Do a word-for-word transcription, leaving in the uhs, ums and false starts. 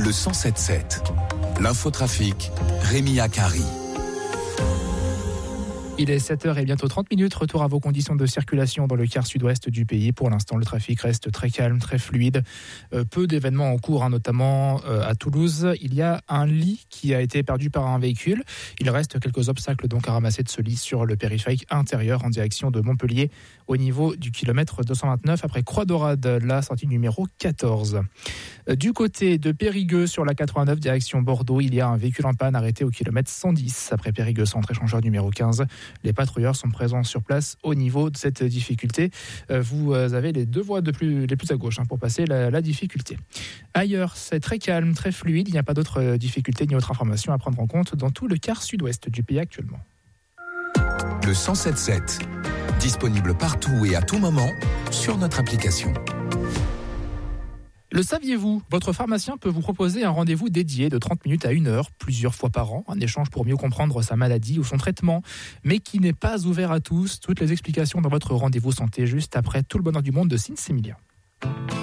le cent sept sept. L'infotrafic, Rémi Akari. Il est sept heures et bientôt trente minutes. Retour à vos conditions de circulation dans le quart sud-ouest du pays. Pour l'instant, le trafic reste très calme, très fluide. Euh, peu d'événements en cours, hein, notamment euh, à Toulouse. Il y a un lit qui a été perdu par un véhicule. Il reste quelques obstacles donc à ramasser de ce lit sur le périphérique intérieur en direction de Montpellier au niveau du kilomètre deux cent vingt-neuf après Croix-Dorade, la sortie numéro quatorze. Euh, du côté de Périgueux sur la quatre-vingt-neuf direction Bordeaux, il y a un véhicule en panne arrêté au kilomètre cent dix après Périgueux centre échangeur numéro quinze. Les patrouilleurs sont présents sur place au niveau de cette difficulté. Vous avez les deux voies de plus, les plus à gauche hein, pour passer la, la difficulté. Ailleurs, c'est très calme, très fluide. Il n'y a pas d'autres difficultés ni autres informations à prendre en compte dans tout le quart sud-ouest du pays actuellement. Le cent sept sept, disponible partout et à tout moment sur notre application. Le saviez-vous ? Votre pharmacien peut vous proposer un rendez-vous dédié de trente minutes à une heure, plusieurs fois par an, un échange pour mieux comprendre sa maladie ou son traitement, mais qui n'est pas ouvert à tous. Toutes les explications dans votre rendez-vous santé juste après Tout le bonheur du monde de Sims Emilia.